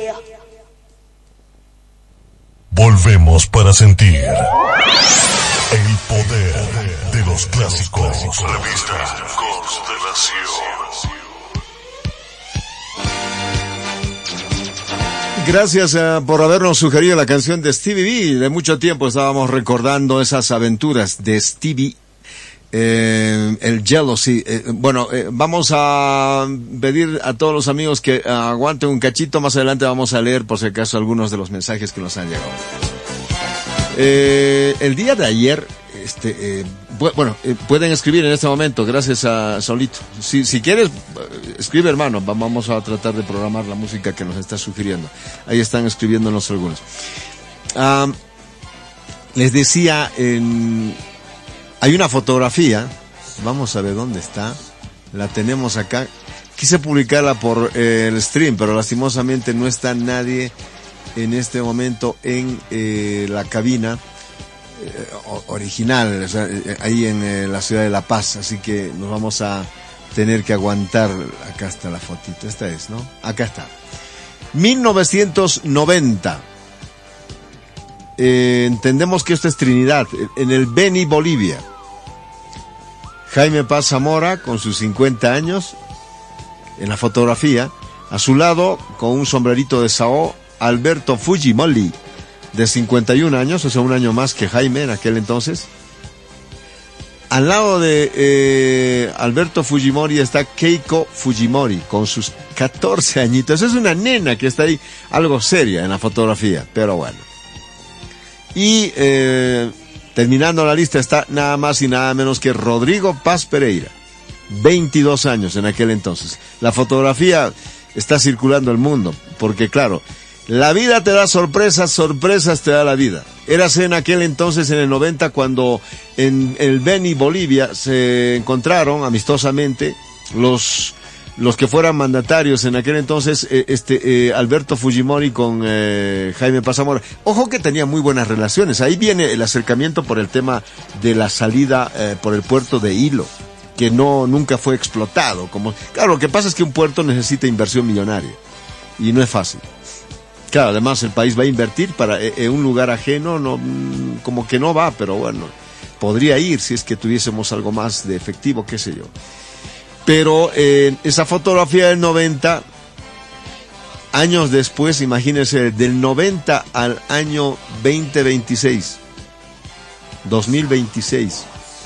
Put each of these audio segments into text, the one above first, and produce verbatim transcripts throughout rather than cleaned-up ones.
Volvemos para sentir el poder de los clásicos. Revista Constelación. Gracias uh, por habernos sugerido la canción de Stevie B. De mucho tiempo estábamos recordando esas aventuras de Stevie, eh, el Jealousy. Eh, bueno, eh, vamos a pedir a todos los amigos que uh, aguanten un cachito. Más adelante vamos a leer, por si acaso, algunos de los mensajes que nos han llegado. Eh, el día de ayer, este, eh, bueno, eh, pueden escribir en este momento, gracias a Solito. Si, si quieres, escribe, hermano, vamos a tratar de programar la música que nos está sugiriendo. Ahí están escribiéndonos algunos. Um, les decía, en, hay una fotografía, vamos a ver dónde está, la tenemos acá. Quise publicarla por eh, el stream, pero lastimosamente no está nadie en este momento en eh, la cabina eh, original, o sea, eh, ahí en eh, la ciudad de La Paz, así que nos vamos a tener que aguantar. Acá está la fotito, esta es, ¿no? Acá está. mil novecientos noventa. Eh, entendemos que esto es Trinidad, en el Beni, Bolivia. Jaime Paz Zamora, con sus cincuenta años, en la fotografía, a su lado, con un sombrerito de Sao, Alberto Fujimori, de cincuenta y un años, o sea, un año más que Jaime en aquel entonces. Al lado de eh, Alberto Fujimori está Keiko Fujimori, con sus catorce añitos. Es una nena que está ahí, algo seria en la fotografía, pero bueno. Y eh, terminando la lista está nada más y nada menos que Rodrigo Paz Pereira, veintidós años en aquel entonces. La fotografía está circulando el mundo, porque claro, la vida te da sorpresas, sorpresas te da la vida. Érase en aquel entonces, en el noventa, cuando en el Beni, Bolivia, se encontraron amistosamente los los que fueran mandatarios en aquel entonces, eh, este eh, Alberto Fujimori con eh, Jaime Paz Zamora. Ojo que tenía muy buenas relaciones. Ahí viene el acercamiento por el tema de la salida eh, por el puerto de Hilo, que no nunca fue explotado. Como, claro, lo que pasa es que un puerto necesita inversión millonaria y no es fácil. Claro, además el país va a invertir para eh, un lugar ajeno, no, como que no va, pero bueno, podría ir si es que tuviésemos algo más de efectivo, qué sé yo. Pero eh, esa fotografía del noventa, años después, imagínense, del noventa al año veinte veintiséis, dos mil veintiséis,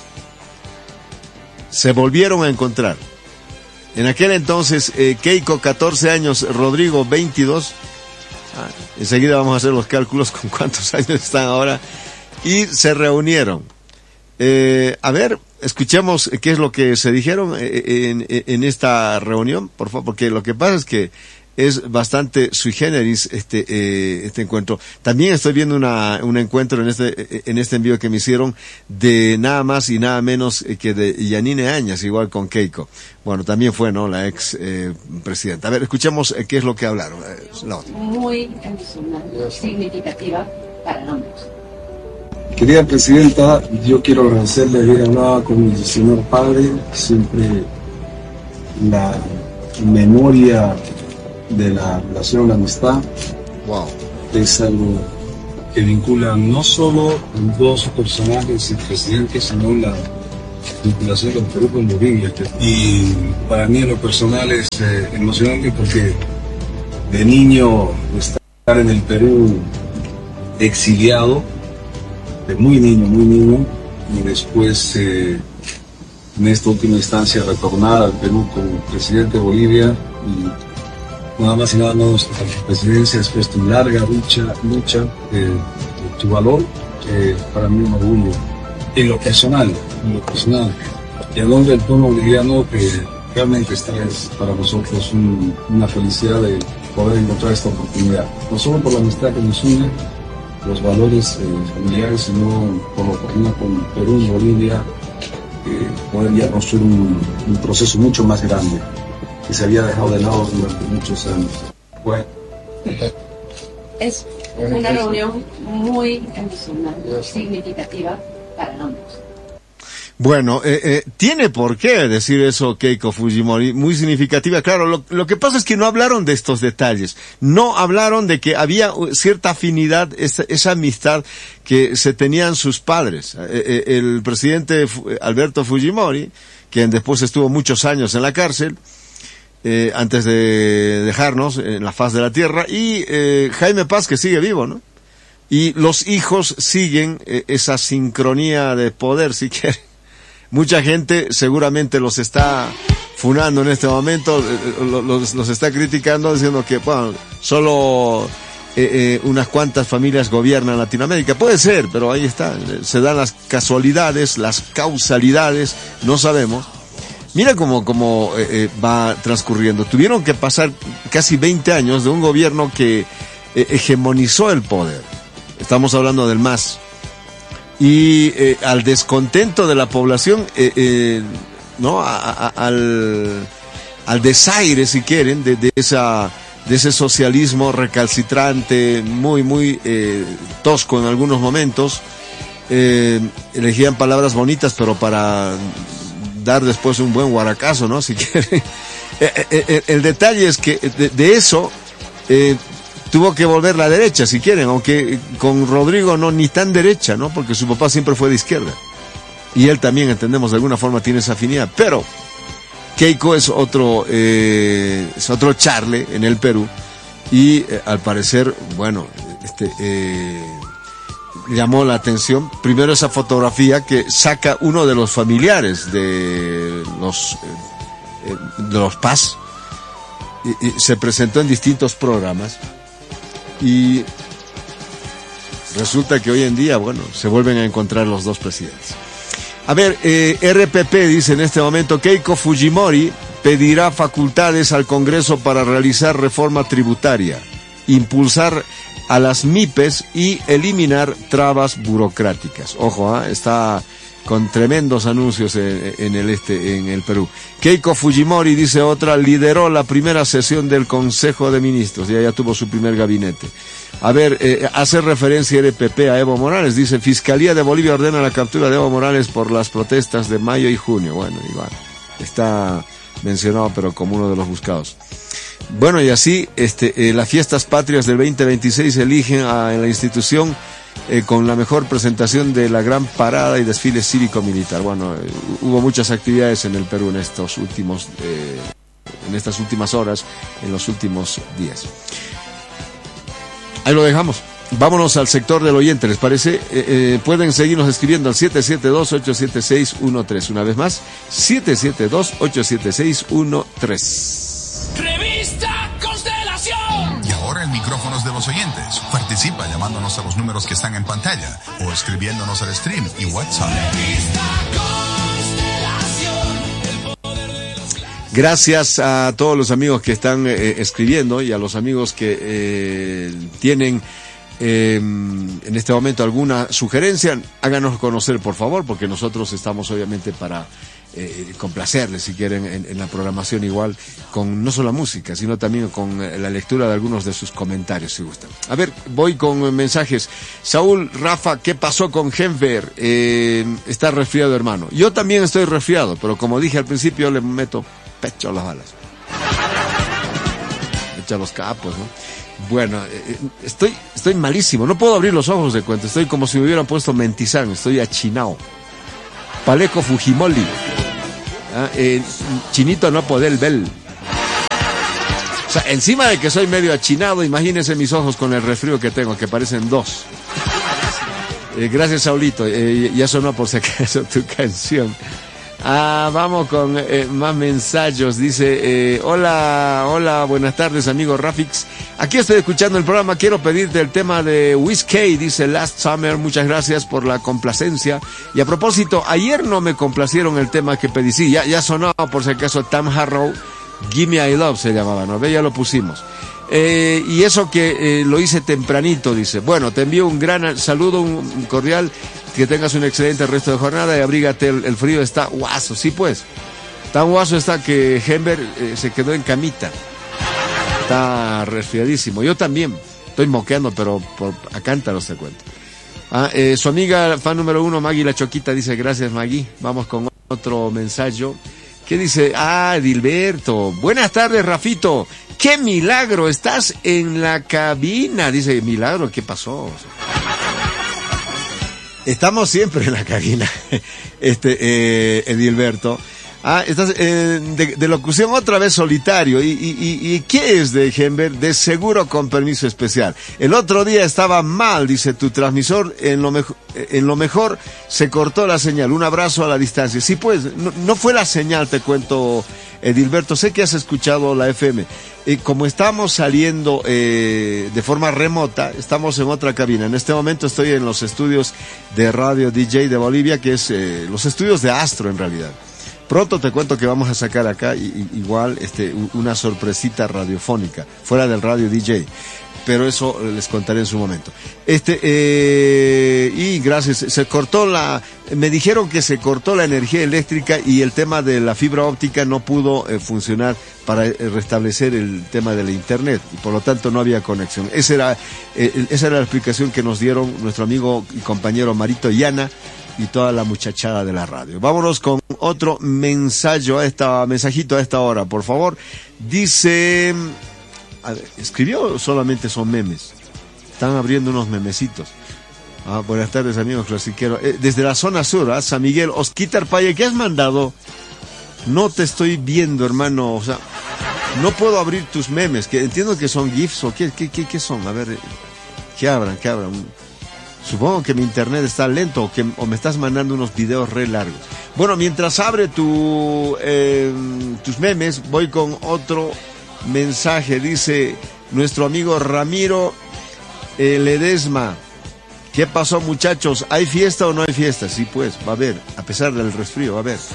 se volvieron a encontrar. En aquel entonces, eh, Keiko, catorce años, Rodrigo, veintidós. Ah, enseguida vamos a hacer los cálculos con cuántos años están ahora. Y se reunieron. Eh, a ver, escuchemos qué es lo que se dijeron en, en, en esta reunión, por favor, porque lo que pasa es que es bastante sui generis este eh, este encuentro. También estoy viendo una un encuentro en este en este envío que me hicieron de nada más y nada menos que de Yanine Áñez, igual con Keiko. Bueno, también fue, ¿no?, la ex eh, presidenta. A ver, escuchemos qué es lo que hablaron. La Muy emocionante, significativa para nosotros. Querida presidenta, yo quiero agradecerle haber hablado con mi señor padre. Siempre la memoria de la relación, la amistad, wow, es algo que vincula no solo dos personajes, el presidente, sino la vinculación del Perú con Bolivia. Y para mí en lo personal es eh, emocionante porque de niño estar en el Perú exiliado, de muy niño, muy niño, y después eh, en esta última instancia retornar al Perú como presidente de Bolivia, y nada más y nada menos que la presidencia después de una larga lucha, lucha eh, de tu valor, eh, para mí un orgullo. En lo personal, en lo personal, y en nombre del pueblo boliviano, que realmente esta es para nosotros un, una felicidad de poder encontrar esta oportunidad, no solo por la amistad que nos une, los valores eh, familiares, sino por lo que une con Perú y Bolivia, eh, poder ya construir un, un proceso mucho más grande que se había dejado de lado durante muchos años. Bueno. Es una reunión muy emocionante, significativa para nosotros. Bueno, eh, eh, tiene por qué decir eso Keiko Fujimori, muy significativa. Claro, lo, lo que pasa es que no hablaron de estos detalles, no hablaron de que había cierta afinidad, esa, esa amistad que se tenían sus padres. Eh, eh, el presidente Alberto Fujimori, quien después estuvo muchos años en la cárcel, eh, antes de dejarnos en la faz de la tierra, y eh, Jaime Paz, que sigue vivo, ¿no? Y los hijos siguen eh, esa sincronía de poder, si quieren. Mucha gente seguramente los está funando en este momento, los, los está criticando diciendo que, bueno, solo eh, eh, unas cuantas familias gobiernan Latinoamérica. Puede ser, pero ahí está, se dan las casualidades, las causalidades, no sabemos. Mira cómo, cómo eh, eh, va transcurriendo. Tuvieron que pasar casi veinte años de un gobierno que eh, hegemonizó el poder. Estamos hablando del M A S. Y eh, al descontento de la población, eh, eh, no, a, a, al, al desaire, si quieren, de, de esa, de ese socialismo recalcitrante, muy, muy eh, tosco en algunos momentos, eh, elegían palabras bonitas, pero para dar después un buen guaracazo, ¿no? Si quieren. eh, eh, el detalle es que de, de eso eh, tuvo que volver la derecha, si quieren, aunque con Rodrigo no, ni tan derecha, ¿no? Porque su papá siempre fue de izquierda. Y él también, entendemos, de alguna forma tiene esa afinidad. Pero Keiko es otro, eh, es otro charle en el Perú. Y eh, al parecer, bueno, este, eh, llamó la atención. Primero esa fotografía que saca uno de los familiares de los, eh, de los Paz. Y, y se presentó en distintos programas. Y resulta que hoy en día, bueno, se vuelven a encontrar los dos presidentes. A ver, eh, R P P dice en este momento, Keiko Fujimori pedirá facultades al Congreso para realizar reforma tributaria, impulsar a las M I P E S y eliminar trabas burocráticas. Ojo, ¿eh? Está con tremendos anuncios en, en el este, en el Perú. Keiko Fujimori, dice otra, lideró la primera sesión del Consejo de Ministros, ya ya tuvo su primer gabinete. A ver, eh, hace referencia R P P a Evo Morales, dice, Fiscalía de Bolivia ordena la captura de Evo Morales por las protestas de mayo y junio. Bueno, igual, está mencionado, pero como uno de los buscados. Bueno, y así, este, eh, las fiestas patrias del veinte veintiséis eligen a, en la institución Eh, con la mejor presentación de la gran parada y desfile cívico-militar. Bueno, eh, hubo muchas actividades en el Perú en estos últimos, eh, en estas últimas horas, en los últimos días. Ahí lo dejamos. Vámonos al sector del oyente, ¿les parece? Eh, eh, pueden seguirnos escribiendo al siete siete dos, ocho siete seis, uno tres. Una vez más, siete siete dos, ocho siete seis, uno tres. Revista Constelación. Y ahora en micrófonos de los oyentes. Participa llamándonos a los números que están en pantalla o escribiéndonos al stream y WhatsApp. Revista Constelación. El poder de los... Gracias a todos los amigos que están eh, escribiendo y a los amigos que eh, tienen eh, en este momento alguna sugerencia. Háganos conocer, por favor, porque nosotros estamos obviamente para Eh, complacerles, si quieren, en, en la programación, igual con no solo la música, sino también con eh, la lectura de algunos de sus comentarios, si gustan. A ver, voy con eh, mensajes. Saúl, Rafa, ¿qué pasó con Genver? Eh, está resfriado, hermano. Yo también estoy resfriado, pero como dije al principio, le meto pecho a las balas. Echa los capos, ¿no? Bueno, eh, estoy, estoy malísimo, no puedo abrir los ojos de cuenta, estoy como si me hubieran puesto mentizán, estoy achinado. Paleco Fujimoli. Ah, eh, chinito no poder ver. O sea, encima de que soy medio achinado, imagínense mis ojos con el resfrío que tengo, que parecen dos. Eh, gracias, Saulito. Eh, ya sonó por si acaso tu canción. Ah, vamos con eh, más mensajes. Dice, eh, hola, hola, buenas tardes, amigo Rafix. Aquí estoy escuchando el programa. Quiero pedirte el tema de Whiskey, dice Last Summer. Muchas gracias por la complacencia. Y a propósito, ayer no me complacieron el tema que pedí. Sí, ya, ya sonó por si acaso Tam Harrow. Gimme I Love se llamaba, ¿no? Ve, ya lo pusimos. Eh, y eso que eh, lo hice tempranito, dice. Bueno, te envío un gran saludo, un, un cordial. Que tengas un excelente resto de jornada y abrígate, el, el frío está guaso, sí pues. Tan guaso está que Genver eh, se quedó en camita. Está resfriadísimo. Yo también estoy moqueando, pero por a cántaros te cuento. Ah, eh, su amiga fan número uno, Maggie La Choquita, dice gracias Maggie. Vamos con otro mensaje. ¿Qué dice? Ah, Edilberto. Buenas tardes, Rafito. ¡Qué milagro! Estás en la cabina. Dice, milagro, ¿qué pasó? Estamos siempre en la cabina, este, eh, Edilberto. Ah, estás eh, de, de locución otra vez solitario. ¿Y, y, y, y qué es de Gember? De seguro con permiso especial. El otro día estaba mal, dice tu transmisor, en lo, mejo, en lo mejor se cortó la señal. Un abrazo a la distancia. Sí, pues, no, no fue la señal, te cuento, Edilberto. Sé que has escuchado la F M. Eh, como estamos saliendo eh, de forma remota, estamos en otra cabina. En este momento estoy en los estudios de Radio D J de Bolivia, que es eh, los estudios de Astro en realidad. Pronto te cuento que vamos a sacar acá y, y, igual este, una sorpresita radiofónica, fuera del Radio D J. Pero eso les contaré en su momento. Este, eh, y gracias, se cortó la, me dijeron que se cortó la energía eléctrica y el tema de la fibra óptica no pudo eh, funcionar para eh, restablecer el tema de la internet y por lo tanto no había conexión. Esa era, eh, esa era la explicación que nos dieron nuestro amigo y compañero Marito Yana y toda la muchachada de la radio. Vámonos con otro mensaje a esta, mensajito a esta hora, por favor. Dice, a ver, escribió, solamente son memes. Están abriendo unos memecitos. Ah, buenas tardes, amigos clasiqueros. Eh, desde la zona sur, ¿ah? San Miguel, Osquitar Paye, ¿qué has mandado? No te estoy viendo, hermano. O sea, no puedo abrir tus memes, que entiendo que son GIFs o qué, qué, qué, qué son. A ver, que abran, que abran. Supongo que mi internet está lento o, que, o me estás mandando unos videos re largos. Bueno, mientras abre tu, eh, tus memes, voy con otro mensaje. Dice nuestro amigo Ramiro eh, Ledesma. ¿Qué pasó, muchachos? ¿Hay fiesta o no hay fiesta? Sí, pues, va a haber, a pesar del resfrío, va a haber.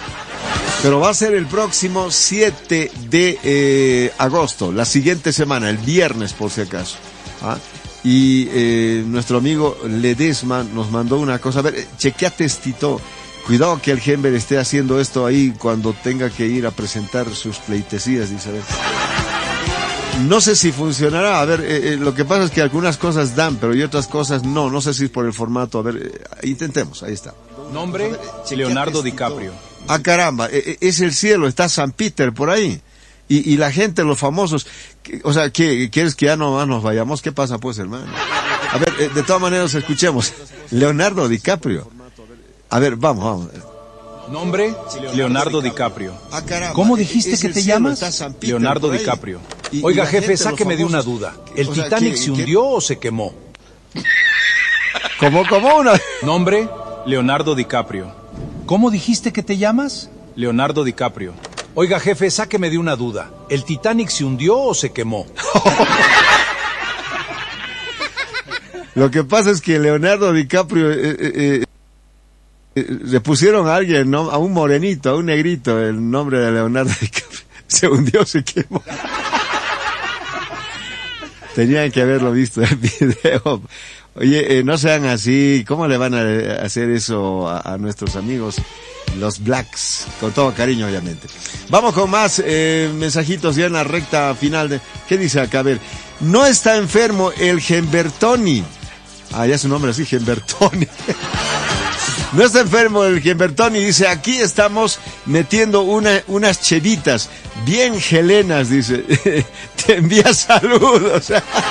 Pero va a ser el próximo siete de eh, agosto, la siguiente semana, el viernes por si acaso. ¿Ah? Y eh, nuestro amigo Ledesma nos mandó una cosa. A ver, chequeate estito. Cuidado que el Gember esté haciendo esto ahí cuando tenga que ir a presentar sus pleitesías, dice. A ver. No sé si funcionará. A ver, eh, eh, lo que pasa es que algunas cosas dan, pero y otras cosas no. No sé si es por el formato. A ver, eh, intentemos. Ahí está. Nombre, Leonardo DiCaprio. Ah, caramba, eh, es el cielo. Está San Peter por ahí. Y, y la gente, los famosos, que, o sea, ¿qué, ¿quieres que ya no nos vayamos? ¿Qué pasa pues, hermano? A ver, eh, de todas maneras escuchemos. Leonardo DiCaprio. A ver, vamos, vamos. Nombre, Leonardo DiCaprio. Ah, caramba, ¿Cómo dijiste que te cielo, llamas? Leonardo DiCaprio. Y, Oiga, y jefe, sáqueme de una duda. ¿El o sea, Titanic ¿qué, se hundió qué? o se quemó? ¿Cómo, cómo? Una... Nombre, Leonardo DiCaprio. ¿Cómo dijiste que te llamas? Leonardo DiCaprio. Oiga, jefe, sáqueme de una duda. ¿El Titanic se hundió o se quemó? Lo que pasa es que Leonardo DiCaprio eh, eh, eh, le pusieron a alguien, ¿no? A un morenito, a un negrito, el nombre de Leonardo DiCaprio. Se hundió, se quemó. Tenían que haberlo visto en el video. Oye, eh, no sean así. ¿Cómo le van a hacer eso a, a nuestros amigos? Los Blacks, con todo cariño, obviamente. Vamos con más eh, mensajitos ya en la recta final de... ¿Qué dice acá? A ver, no está enfermo el Gembertoni. Ah, ya su nombre así, Gembertoni. No está enfermo el Gembertoni, dice, aquí estamos metiendo una, unas chevitas, bien gelenas, dice. Te envía saludos.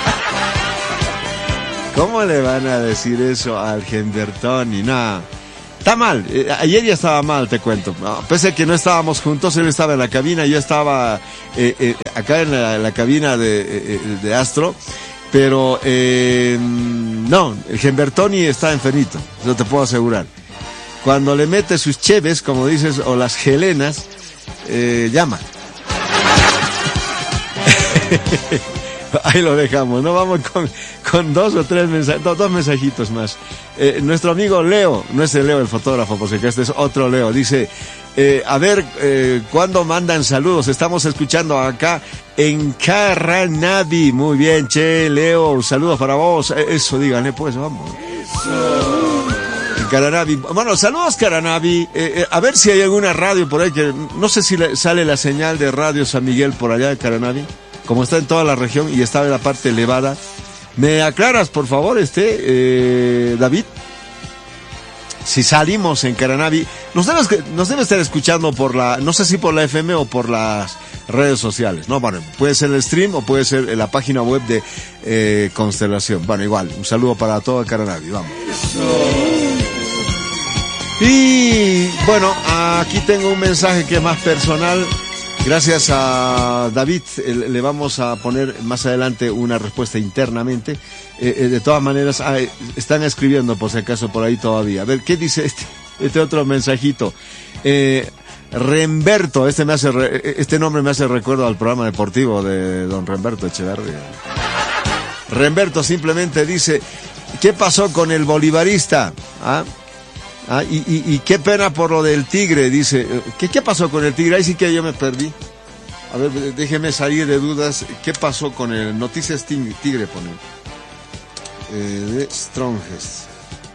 ¿Cómo le van a decir eso al Gembertoni? Nada. Está mal, eh, ayer ya estaba mal, te cuento. No, pese a que no estábamos juntos, él estaba en la cabina, yo estaba eh, eh, acá en la, la cabina de, eh, de Astro, pero eh, no, el Gembertoni está enfermito, eso te puedo asegurar. Cuando le mete sus cheves, como dices, o las gelenas, eh, llama. Ahí lo dejamos, ¿no? Vamos con, con dos o tres mensajes, dos, dos mensajitos más. Eh, nuestro amigo Leo, no es el Leo el fotógrafo, por si acaso, este es otro Leo, dice, eh, a ver, eh, ¿cuándo mandan saludos? Estamos escuchando acá en Caranavi. Muy bien, che, Leo, saludos para vos. Eso, díganle, pues, vamos. Eso. En Caranavi. Bueno, saludos, Caranavi. Eh, eh, a ver si hay alguna radio por ahí que, no sé si le, sale la señal de Radio San Miguel por allá de Caranavi. Como está en toda la región y está en la parte elevada, ¿Me aclaras, por favor, este, eh, David? Si salimos en Caranavi, nos debes, nos debe estar escuchando por la, no sé si por la F M o por las redes sociales, ¿no? Bueno, puede ser el stream o puede ser en la página web de eh, Constelación. Bueno, igual, un saludo para toda Caranavi, vamos. Y bueno, aquí tengo un mensaje que es más personal. Gracias a David, le vamos a poner más adelante una respuesta internamente. Eh, eh, de todas maneras, ah, están escribiendo por si acaso por ahí todavía. A ver, ¿qué dice este, este otro mensajito? Eh, Remberto, este me hace, re, este nombre me hace recuerdo al programa deportivo de don Remberto Echeverría. Remberto simplemente dice, ¿qué pasó con el bolivarista? ¿Ah? Ah, y, y, y qué pena por lo del Tigre, dice. ¿Qué, ¿Qué pasó con el Tigre? Ahí sí que yo me perdí. A ver, déjeme salir de dudas. ¿Qué pasó con el Noticias Tigre? Pone. Eh, de Strongest.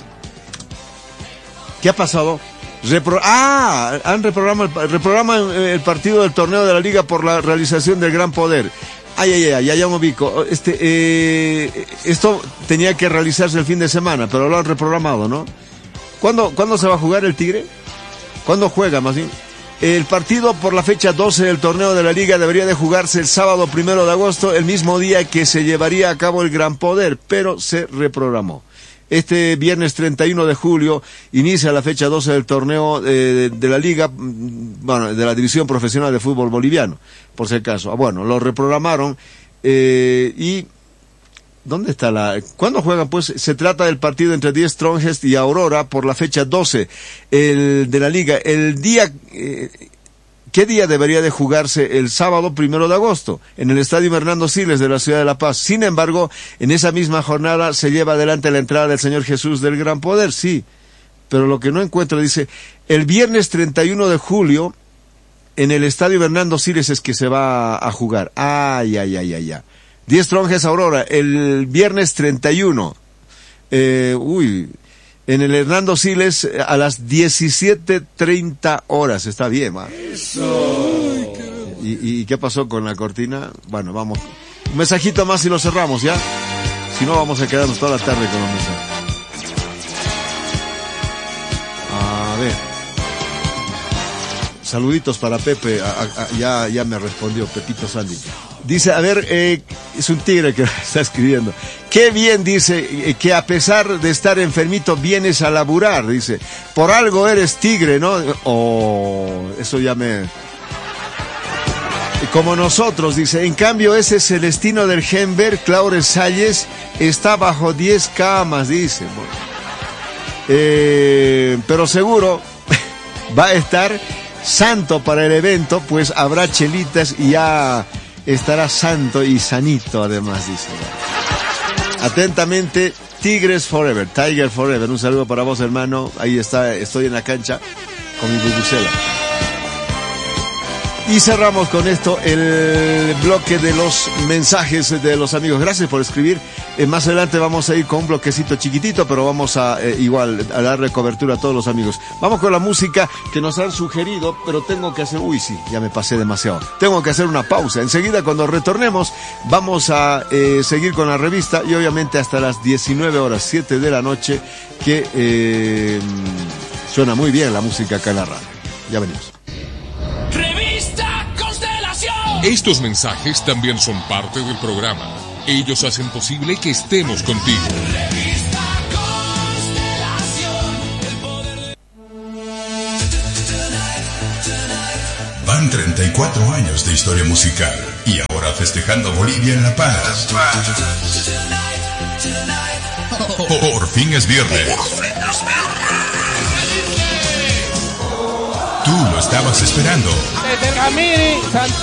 ¿Qué ha pasado? Repro ah, han reprogramado el, reprograman el partido del torneo de la Liga por la realización del Gran Poder. Ay, ay, ay, ya, ya me ubico. Este, eh, esto tenía que realizarse el fin de semana, pero lo han reprogramado, ¿no? ¿Cuándo, ¿Cuándo se va a jugar el Tigre? ¿Cuándo juega, más bien? El partido por la fecha doce del torneo de la Liga debería de jugarse el sábado primero de agosto, el mismo día que se llevaría a cabo el Gran Poder, pero se reprogramó. Este viernes treinta y uno de julio inicia la fecha doce del torneo de, de, de la Liga, bueno, de la División Profesional de Fútbol Boliviano, por si acaso. Ah, bueno, lo reprogramaron eh, y... ¿Dónde está la...? ¿Cuándo juegan? Pues se trata del partido entre Die Strongest y Aurora por la fecha doce el, de la Liga. El día... Eh, ¿Qué día debería de jugarse? El sábado primero de agosto, en el Estadio Hernando Siles de la Ciudad de La Paz. Sin embargo, en esa misma jornada se lleva adelante la entrada del Señor Jesús del Gran Poder, sí. Pero lo que no encuentro, dice, el viernes treinta y uno de julio, en el Estadio Hernando Siles es que se va a jugar. Ay, ay, ay, ay, ay. Die Strongest Aurora, el viernes treinta y uno, eh, uy, en el Hernando Siles a las diecisiete treinta horas, está bien, man. Eso. ¿Y, ¿Y qué pasó con la cortina? Bueno, vamos, un mensajito más y lo cerramos, ¿ya? Si no, vamos a quedarnos toda la tarde con los mensajes. A ver. Saluditos para Pepe, a, a, a, ya, ya me respondió Pepito Sandy. Dice, a ver, eh, es un tigre que está escribiendo. Qué bien, dice, eh, que a pesar de estar enfermito vienes a laburar, dice. Por algo eres tigre, ¿no? Oh, eso ya me... Como nosotros, dice. En cambio, ese Celestino del Gember, Claure Salles, está bajo diez camas, dice. Bueno, eh, pero seguro va a estar santo para el evento, pues habrá chelitas y ya... estará santo y sanito, además, dice. Atentamente, Tigres Forever, Tiger Forever. Un saludo para vos, hermano. Ahí está, estoy en la cancha con mi bubucela. Y cerramos con esto el bloque de los mensajes de los amigos. Gracias por escribir. Eh, más adelante vamos a ir con un bloquecito chiquitito, pero vamos a eh, igual a darle cobertura a todos los amigos. Vamos con la música que nos han sugerido, pero tengo que hacer... Uy, sí, ya me pasé demasiado. Tengo que hacer una pausa. Enseguida, cuando retornemos, vamos a eh, seguir con la revista y obviamente hasta las diecinueve horas, siete de la noche, que eh, suena muy bien la música acá en la radio. Ya venimos. Estos mensajes también son parte del programa. Ellos hacen posible que estemos contigo. Van treinta y cuatro años de historia musical y ahora festejando Bolivia en La Paz. Por fin es viernes. Tú lo estabas esperando.